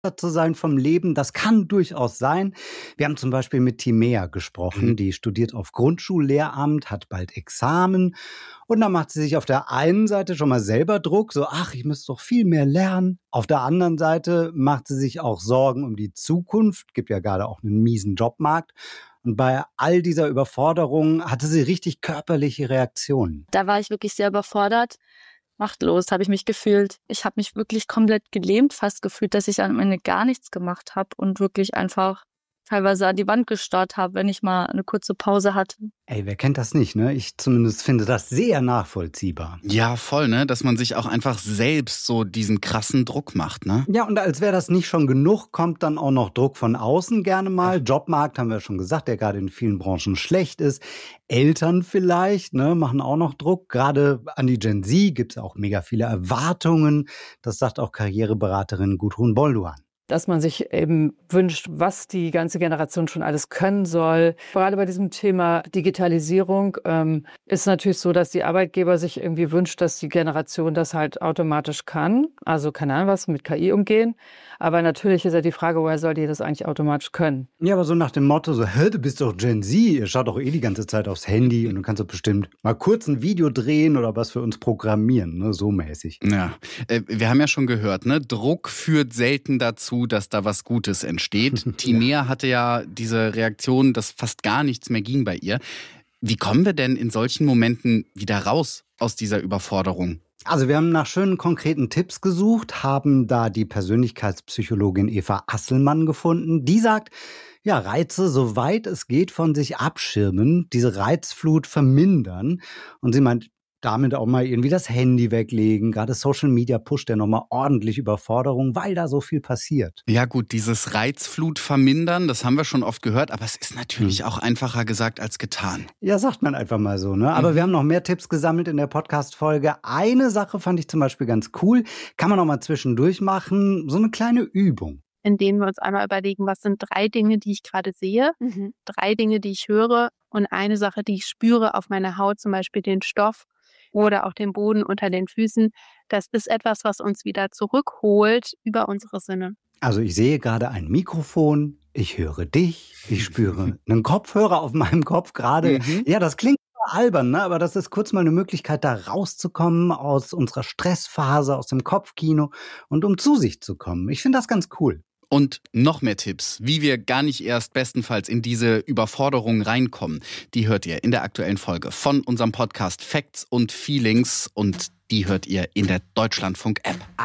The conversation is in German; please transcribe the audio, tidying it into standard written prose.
zu sein vom Leben. Das kann durchaus sein. Wir haben zum Beispiel mit Timea gesprochen. Die studiert auf Grundschullehramt, hat bald Examen. Und dann macht sie sich auf der einen Seite schon mal selber Druck, so, ach, ich müsste doch viel mehr lernen. Auf der anderen Seite macht sie sich auch Sorgen um die Zukunft. Gibt ja gerade auch einen miesen Jobmarkt. Und bei all dieser Überforderung hatte sie richtig körperliche Reaktionen. Da war ich wirklich sehr überfordert. Machtlos habe ich mich gefühlt. Ich habe mich wirklich komplett gelähmt fast gefühlt, dass ich am Ende gar nichts gemacht habe und wirklich einfach teilweise an die Wand gestarrt habe, wenn ich mal eine kurze Pause hatte. Ey, wer kennt das nicht, ne? Ich zumindest finde das sehr nachvollziehbar. Ja, voll, ne? Dass man sich auch einfach selbst so diesen krassen Druck macht, ne? Ja, und als wäre das nicht schon genug, kommt dann auch noch Druck von außen gerne mal. Jobmarkt haben wir schon gesagt, der gerade in vielen Branchen schlecht ist. Eltern vielleicht, ne, machen auch noch Druck. Gerade an die Gen Z gibt es auch mega viele Erwartungen. Das sagt auch Karriereberaterin Gudrun Bolduan. Dass man sich eben wünscht, was die ganze Generation schon alles können soll. Gerade bei diesem Thema Digitalisierung ist natürlich so, dass die Arbeitgeber sich irgendwie wünscht, dass die Generation das halt automatisch kann. Also keine Ahnung was, mit KI umgehen. Aber natürlich ist ja die Frage, woher soll die das eigentlich automatisch können? Ja, aber so nach dem Motto, so, hä, du bist doch Gen Z, ihr schaut doch eh die ganze Zeit aufs Handy und du kannst doch bestimmt mal kurz ein Video drehen oder was für uns programmieren, ne, so mäßig. Ja, wir haben ja schon gehört, ne, Druck führt selten dazu, dass da was Gutes entsteht. Timea hatte ja diese Reaktion, dass fast gar nichts mehr ging bei ihr. Wie kommen wir denn in solchen Momenten wieder raus aus dieser Überforderung? Also wir haben nach schönen konkreten Tipps gesucht, haben da die Persönlichkeitspsychologin Eva Asselmann gefunden. Die sagt, ja, Reize, soweit es geht, von sich abschirmen, diese Reizflut vermindern. Und sie meint, damit auch mal irgendwie das Handy weglegen. Gerade Social Media pusht ja nochmal ordentlich Überforderung, weil da so viel passiert. Ja gut, dieses Reizflut vermindern, das haben wir schon oft gehört, aber es ist natürlich auch einfacher gesagt als getan. Ja, sagt man einfach mal so, ne? Aber wir haben noch mehr Tipps gesammelt in der Podcast-Folge. Eine Sache fand ich zum Beispiel ganz cool. Kann man noch mal zwischendurch machen. So eine kleine Übung. Indem wir uns einmal überlegen, was sind 3 Dinge, die ich gerade sehe, 3 Dinge, die ich höre und eine Sache, die ich spüre auf meiner Haut, zum Beispiel den Stoff oder auch den Boden unter den Füßen. Das ist etwas, was uns wieder zurückholt über unsere Sinne. Also ich sehe gerade ein Mikrofon, ich höre dich, ich spüre einen Kopfhörer auf meinem Kopf gerade. Ja, das klingt albern, ne? Aber das ist kurz mal eine Möglichkeit, da rauszukommen aus unserer Stressphase, aus dem Kopfkino und um zu sich zu kommen. Ich finde das ganz cool. Und noch mehr Tipps, wie wir gar nicht erst bestenfalls in diese Überforderung reinkommen, die hört ihr in der aktuellen Folge von unserem Podcast Facts und Feelings und die hört ihr in der Deutschlandfunk-App.